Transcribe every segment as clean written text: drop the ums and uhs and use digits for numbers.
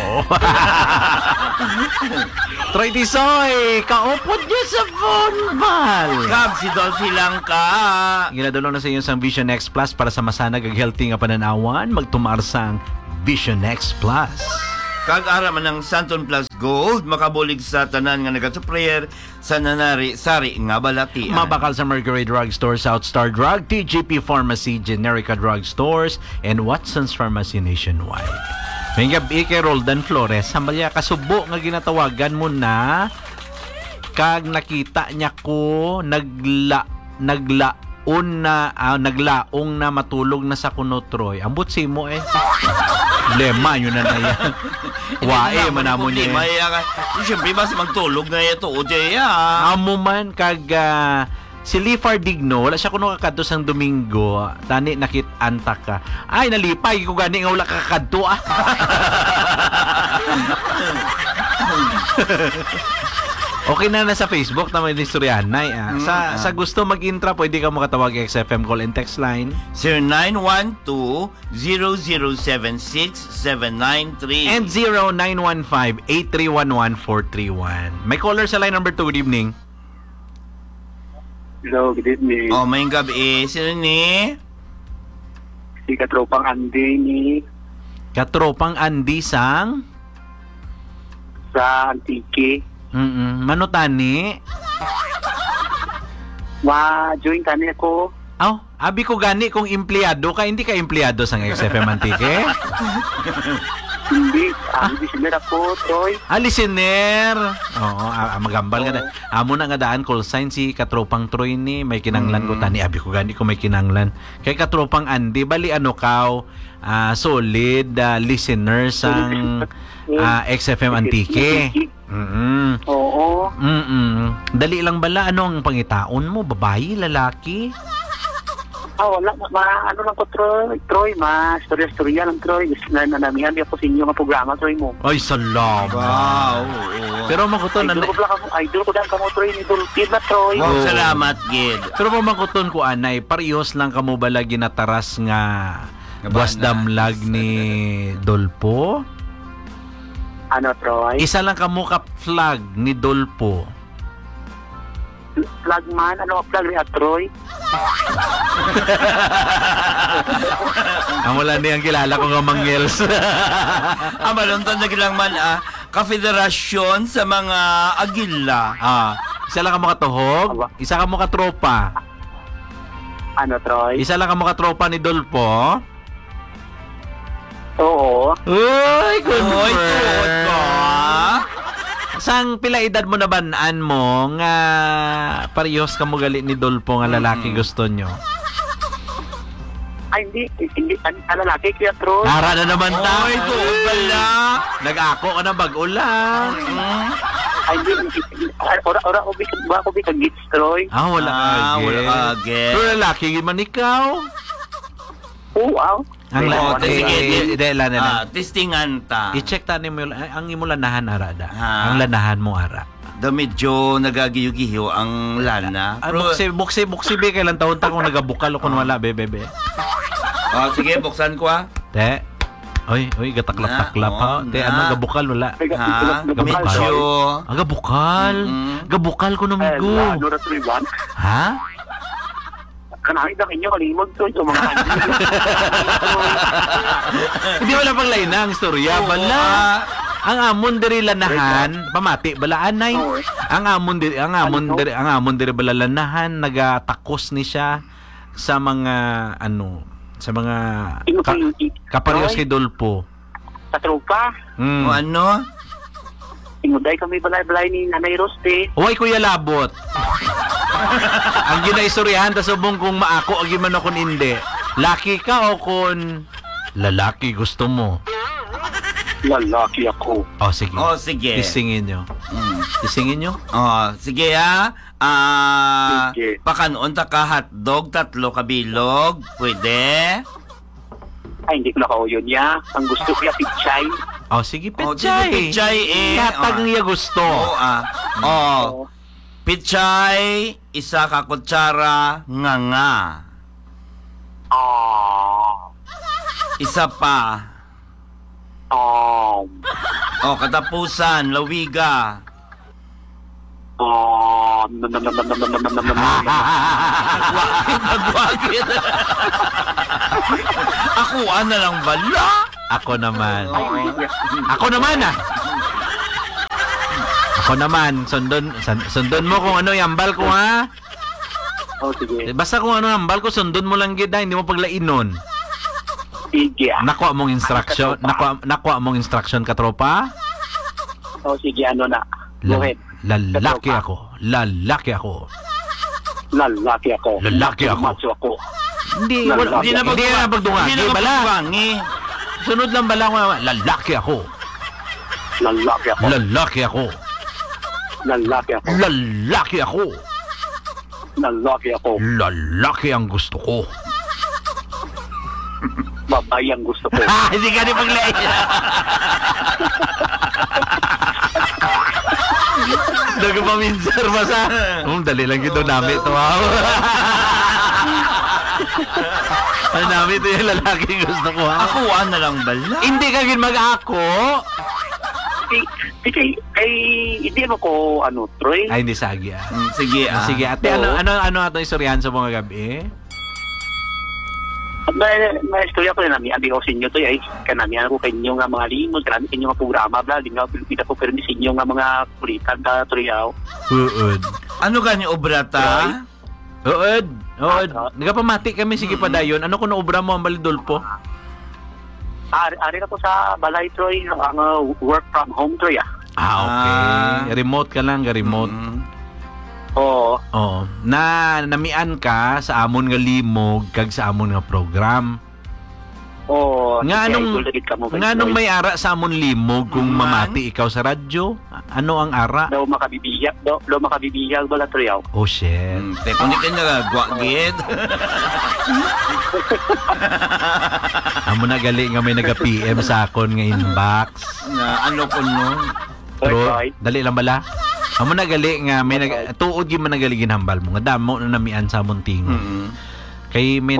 Troy Tisoy, kaupod niya sa phone ball. Kab si Dolphy lang ka. Ginadalo na sa iyo sang Vision X Plus para sa masanag ag healthy nga pananawan, magtumar sang Vision X Plus. Kag ara man ng Santon Plus Gold makabulig sa tanan nga nagatsuprayer sa nanari sari nga balatian. Mabakal sa Mercury Drug Store, South Star Drug, TGP Pharmacy, Generica Drug Stores, and Watson's Pharmacy nationwide. May gabi kay Roldan Flores, sambalya kasubo nga ginatawagan mo na kag nakita niya ko naglaong na matulog na sa kuno Troy. Ambot si mo Lema yun na yan. Wae manamo niya. Siyempre mas magtulog na ito o Jaya. Amo man kag si Lee Fardigno, wala siya kuno kakadto sang Domingo. Tani nakit-anta ka. Ay nalipay ko gani nga wala kakadto Okay na sa Facebook na may istoryanay. Sa gusto mag-intra, pwede ka makatawag XFM call and text line 0912-0076-793 and 0915-8311431. May caller sa line number 2. Good evening. Hello, good evening. Oh, may gabi. Sino ni? Si Katropang Andy ni Katropang Andy sang sa Antique. Manutani. Ma-join kani ako. Abi ko gani kung empleyado ka, hindi ka empleyado sang XFM Antique. Hindi, listener ako, Troy. Listener. Oo, magambal ka na. Amo na nga daan call sign si Katropang Troy ni may kinanglan ko tani. Abi ko gani kung may kinanglan. Kay Katropang Andy, bali ano kaw, solid listener sang XFM Antique. Oo. Dali lang bala, anong pangitaon mo? Babae, lalaki? Wala. Ano lang ko, Troy. Storya-storya lang, Troy. Nanamihan ako sa inyo nga programa, Troy mo. Ay, salamat. Wow. Pero makuton, idol ko dahil kamo, Troy, ni Dolphin na, Troy. Wow, salamat, Gid. pero makuton ko, anay, parehos lang kamo bala ginataras nga buwas damlag ni Dolpo? Ano, Troy? Isa lang kamo ka-flag ni Dolpo. Flag man? Ano flag ni Troy? Wala niyang kilala ko nga mangyels. Maluntan na gilang man ka-federasyon sa mga agila. Isa lang kamo katuhog, isa kamo katropa. Ano, Troy? Isa lang kamo katropa ni Dolpo. Oo. Uy, Uy, tuod ka. Sang pila edad mo na banaan mo nga parehos ka mo gali ni Dolpo nga lalaki gusto nyo? Ay, hindi. Lalaki kaya, Troy. Nara na naman ta. Uy, tuod pala. Nag-ako ka na bago lang. Ay, hindi. Ora ko bi kag-gits, Troy. Wala ka, Gid. pero lalaki man ikaw. Oo, Ang sige. testingan ta. I-check ta ni mo ang imo lanahan ara da. Ha? Ang lanahan mo ara. Medyo nagagiyo-giyo ang lana. Buksi be kailan taon ta kung nagabukal o kung wala be. Sige, buksan ko Te. Oy, gataklap-taklap ha. Te, ano gabukal wala. Medyo Gabukal. Gabukal ko namigo. Ano na, Troy, ba? Ha? Kanahit ang inyo kalimod, Troy. So, mga Hindi wala pang lain na ang istorya. Bala. Ang amon diri lanahan, pamati bala anay. Ang amon diri bala lanahan nagatakos ni siya sa mga sa mga kaparehos kay Dolpo. Sa tropa. ano? Inuday kami balay-balay ni Nanay Roste. Uy, Kuya Labot. Ang ginaistoryahan ta subong kung maako agi man akon hindi. Laki ka o kun lalaki gusto mo? Lalaki ako. Sige. Sige. Isingin nyo. Isingin nyo? Sige ha. Sige. Pakanoon ta ka hotdog, 3 kabilog. Pwede? Ay, hindi ko nakauyon niya. Ang gusto ko yung pichay. Sige, Pichay. Pichay. Katag niya gusto. Pichay, isa ka kutsara, nga. Isa pa. Oh, katapusan, lawiga. Oh, Nagwagit. Ako, na lang bala. Ako naman. Oo. Ako naman ah. Ako naman, sundon mo kung ano yung ambal ko ha. Oh, sige. Basta kung ano ang ambal ko, sundon mo lang gid, hindi mo paglainon. Sige. Nakuha mong instruction, nakuha mong instruction ka tropa? Oh, sige, ano na. Go ahead. Lalaki ako. Lalaki ako. Lalaki ako. Lalaki ako. Macho ako. Hindi, Lalaki. hindi na pagdunga. Hindi na Bala. pagdungangi. Sunod lang bala ko. Lalaki ako. Lalaki ako. Lalaki ako. Lalaki ako. Lalaki ako. Lalaki ako. Lalaki ang gusto ko. Babae ang gusto ko. Hindi ka ni paglain. Nagpaminsan ba sa? Dali lang ito namin ito. Ano namin ito yung lalaki gusto ko ha? Ako, na lang bala. Hindi ka gin mag-ako. Hindi mo ko, Troy. Ay, hindi sagi ah. Sige, Sige, ate, ano atong istoryan sa mga gabi? May istorya ko na namin, abi ko sa inyo to, ay kanami ako kanyo nga mga limod, kanami kanyo nga programa, bla, di nga pilipita ko pero sa inyo nga mga kulitan ka, Troyaw. Uod. Ano gani obrata? Uod. Nagapamati kami, sige pa dayon. Ano kung naubra mo ang balidolpo? Ari na ko sa balay, Troy, ang work from home, Troy, Okay. Remote ka lang, remote. Oo. Oo. Namian ka sa amon nga limog kag sa amon nga program. Oo. Nga anong may ara sa amon limog kung mamati ikaw sa radyo? Ano ang ara? Daw makabibiyag bala, Troy, Oh shit. Te, kung di ka nagwagit. Amo na gali nga may naga-PM sa akon nga inbox. Na ano ko no? Pero dali lang bala. Amo na gali nga may tuod gyud man nagali ginhambal mo nga damo na namian sa amon tingo. Kay may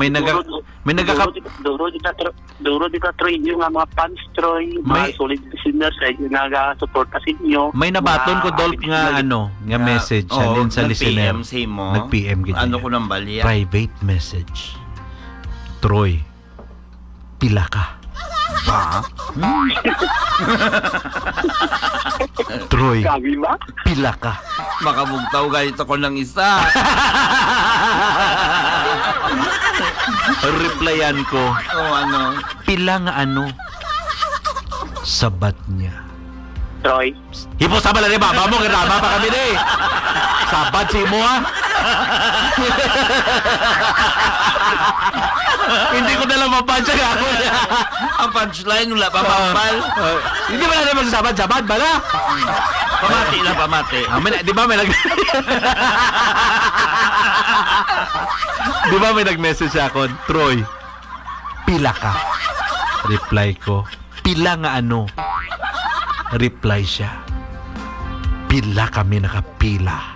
Duro di ka, Troy, yung nga mga fans, Troy, mga solid listeners, naga-support sa inyo. May nabaton ko Dolph nga nga message sa listener. Nag-PM gid. Ano ko nang balya? Private message. Troy, pila ka. Ba? Troy, Gabi ba? pila ka. Makabugtaw ganito ko ng isa. Replyan ko, ano? pila nga sabat niya. Troy, Hipo sa bala ni baba mo, kinama pa kami ni. Sabat si mo ha. Hindi ko nalang mapansya nga ako. Ang punchline, wala pa mapal. Hindi ba na magsasabat-sabat bala? Pamati lang, pamati. Di ba may Di ba may nag-message ako, Troy, pila ka. Reply ko, pila nga Reply siya, pila kami nakapila.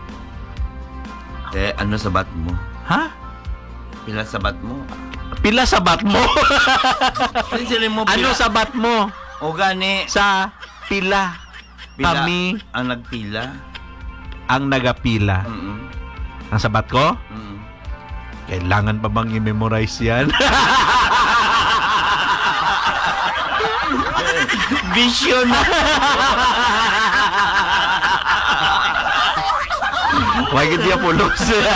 Ano sabat mo? Ha? Pila sabat mo? Pila sabat mo? Mo Ano sabat mo? O gani? Sa pila kami ang nagpila? ang nagapila. Ang sabat ko? Kailangan pa bang i-memorize yan? Vision! Why gid dia pulos?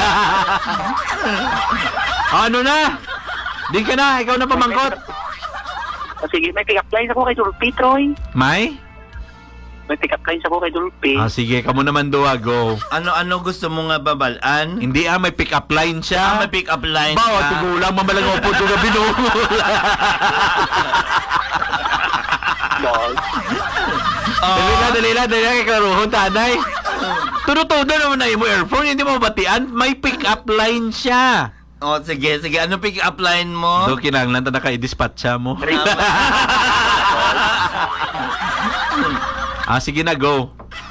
Ano na? Di ka na, ikaw na pamangkot. sige, may pick-up lines ako kay Dulpi, Troy. May? May pick-up lines ako kay Dulpi. Sige, kamo naman duwa, go. Ano gusto mo nga babalaan? Hindi may pick-up line siya. May pick up line Bawa, ka. tigulang, mamalang opo doon na binula. Dali lang, kay Karuhon, tanay. Tuno-tuno naman na mo earphone, hindi mo batian. May pick-up line siya. Sige. Ano pick up line mo? Do kinahanglan ta naka-dispatcha mo. Sige na, go.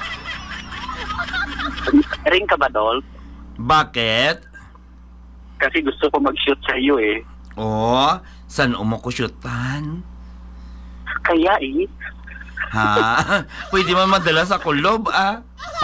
Ring ka ba, Dol? Bakit? Kasi gusto ko mag-shoot sa iyo Saan mo ko shootan? Kaya Ha? Pwede man madala sa kulob, ah.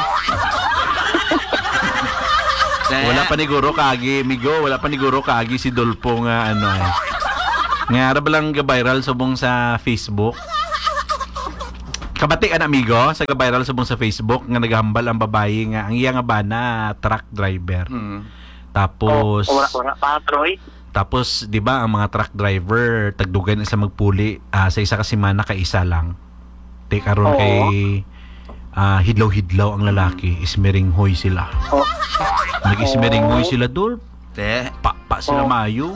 Wala pa ni Guro kagi, Migo, wala pa ni Guro kagi si Dolpo nga ano eh. Nga ara ba lang viral subong sa Facebook? Kabati an amigo sa viral subong sa Facebook nga naghambal ang babae nga ang iya nga bana truck driver. Tapos Wala pa, Troy. tapos 'di ba ang mga truck driver tagdugan sa magpuli sa isa ka semana ka isa lang. Te karon Oo. kay hidlaw-hidlaw ang lalaki, ismering hoy sila. Oh. Nag-ismering hoy sila dul. Te. Pa sila mayo.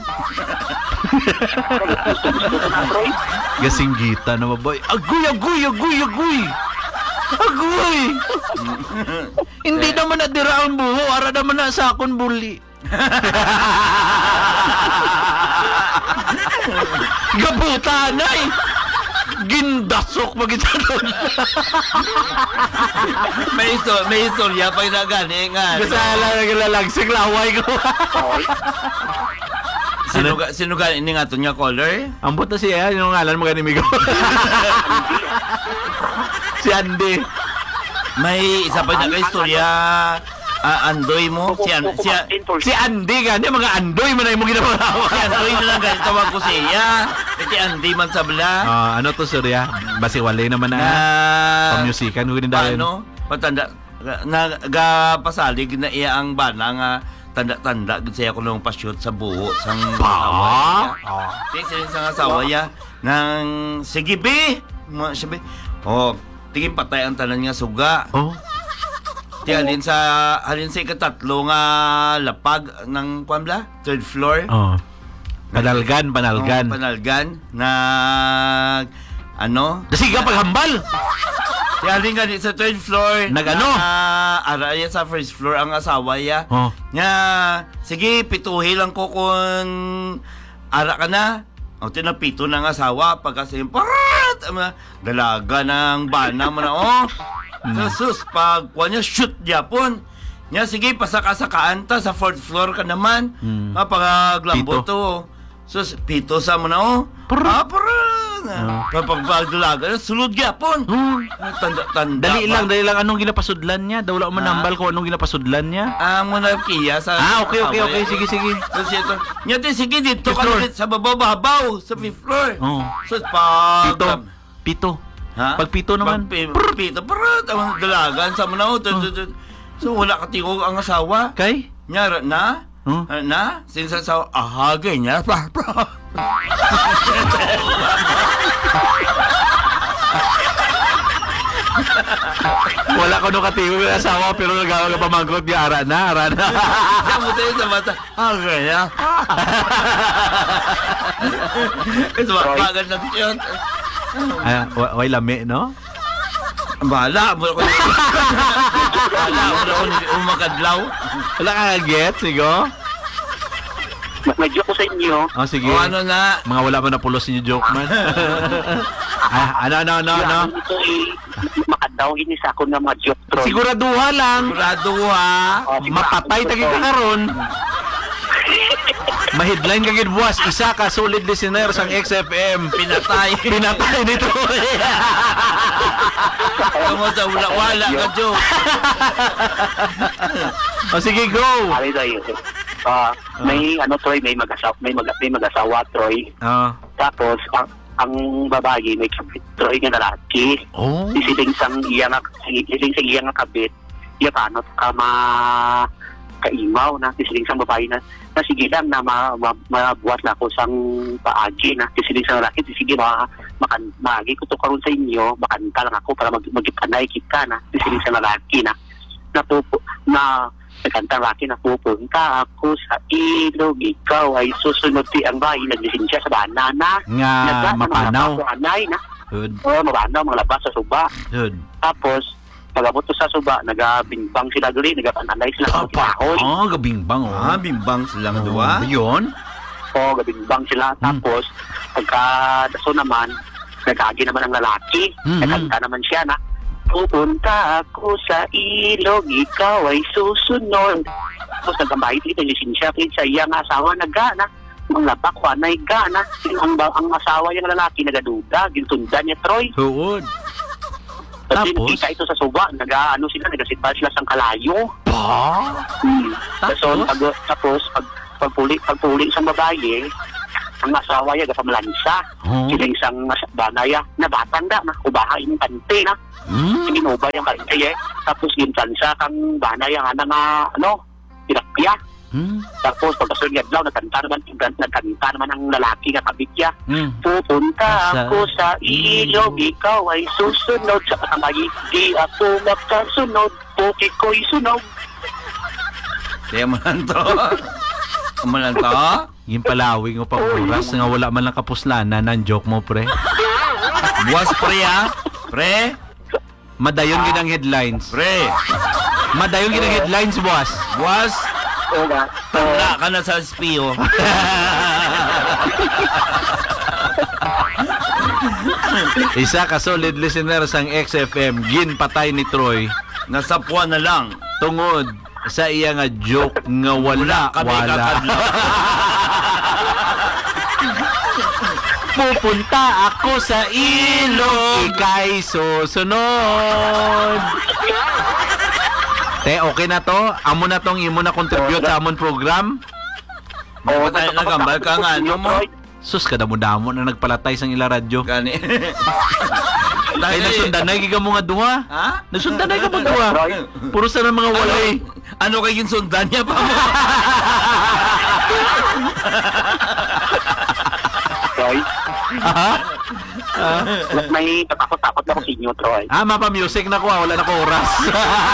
Gusto ko na, Troy. Gasinggita na baboy. Agoy! Agoy! Hindi naman nadira ang buho. Ara naman na sa akon buli. Gabutanay! Gindasok magitanong. May istorya pa na gani nga. Kasala na galalagsig laway ko. Sino gani ini nga to niya caller? Ambot na siya. Yung ngalan mo ganimigo. Si Andy. May isa pa na ka istorya. Andoy mo? Si Andy gani. Mga Andoy man ay mo ginawa. Si Andoy na lang ganito tawag ko siya. Iti Andy man sabla. Ano to, Surya? Basi wala naman na pamusikan. Ano? Patanda. Nagapasalig na iya ang bana nga tanda-tanda siya ko nung pa-shoot sa buho sang asawa niya. Siya sa asawa niya nang sige be. Sabi, tingin patay ang tanan nga suga. Ti halin sa ikatatlo nga lapag ng kwambla, third floor. Panalgan. Panalgan na ano? Dasiga paghambal. Ti halin nga sa third floor. Nagano? Ara niya sa first floor ang asawa niya. Nya, sige, pituhi lang ko kung ara ka na. Tinapito ng asawa pagkasi parat! Dalaga ng bana mo na, sus, pag kuha niya, shoot Japon. Nya, sige, pasaka-sakaan ta sa fourth floor ka naman. Paglambo to. Sus, pito sa mo na, parat! Pagdalaga, sulod Japon. Tanda. Dali lang. Anong ginapasudlan niya? Daw wala man nambal ko anong ginapasudlan niya. Ang monarkiya sa... Okay. Sige. Tapos ito, nyate, sige, dito ka ulit sa babaw, sa fifth floor. So, pag... Pito. Ha? Pag pito naman. Pito, parang ang dalagan sa mga So, wala ka tingog ang asawa. Kay? Nyara na? Na? Sinsa sa ahagay niya. Wala ko nung katingog ng asawa pero nagawa ka pamangkot niya. Ara na. Kamu tayo sa mata. Ahagay niya. Ito bagal na yun. Way lami, no? Bahala mo ako. Bahala mo ako umakadlaw. Wala ka get, sigo? Medyo ko sa inyo. Sige. Ano na? Mga wala pa na pulos niyo joke man. Ano? Ito makadaw ini sa ako ng mga joke, Troy. Siguraduha lang. Siguraduha. Mapatay tagi ka karon. Mahidline ka gid buwas, isa ka solid listener sang XFM. Pinatay nito. Kamu sa wala ka joke. Sige, go. Ali tayo. May Troy, may mag-asawa, Troy. Tapos ang babae may kabit, Troy nga lalaki. Isiling sang iya nga kabit. Iya paano ka kaimaw na isiling sang babae na sige lang na mabuhat na ako sang paagi na isiling sang lalaki sige maagi ko to karon sa inyo makanta lang ako para magipanay kita na isiling sang lalaki na nagkanta lalaki na pupunta ako sa ilog ikaw ay susunod ti ang bahay naglisensya sa banana nga mapanaw mapanaw mga labas sa suba tapos pag-abot sa suba, nagabingbang sila duli, nagapanalay sila sa kahoy. Gabingbang, bimbang sila nga duwa. Yun? Gabingbang sila. Tapos, pagkadaso naman, nagagi naman ang lalaki. Nagkanta naman siya na, pupunta ako sa ilog, ikaw ay susunod. Tapos, nagkambahay dito, lisensya sa iyang asawa, nagana. Mga labak, wanay gana. Ang asawa yung lalaki, nagaduda, gintundan niya, Troy. Huwod. Kasi Tapos? kita ito sa Suba, nagasitbal sila sang kalayo. Tapos, pagpuli sa babae, ang asawa niya gapamalansa. Siling sang banaya, nabatanda na, ubahay yung kante na. Inubay yung kante Tapos gintansa kang banaya nga pinakya. Tapos pagkasunod daw, nagkanta naman ang lalaki na kabitya. Pupunta ako sa ilog, ikaw ay susunod sa kamay. Di ako makasunod, puki ko'y sunog. Kaya mo lang to. Mo lang to. Yung palawing o pang-oras nga wala man lang kapuslanan ng joke mo, pre. Buwas pre ha? Pre? Madayon ginang headlines. Pre? Madayon ginang headlines, boss. Buwas? Oo nga. Tanda ka na sa espiyo. Isa ka solid listener sang XFM, gin patay ni Troy Nasapwa na lang. tungod sa iya nga joke nga wala. Pupunta ako sa ilog, ikay susunod. Te, okay na to? Amo na tong imo na contribute sa amon program? Oo, tayo nagambal ka nga. Ano mo? Sus, kadamo-damo na nagpalatay sang ila radyo. Gani. Ay, nagsundan na giga mo nga duha. Ha? Nagsundan na giga mo duha. Puro sa mga walay. Ano kayo yung sundan niya pa mo? Troy, Ha? may tatakot-takot na ko sa inyo, Troy. Mapa music na ko, wala na ko oras.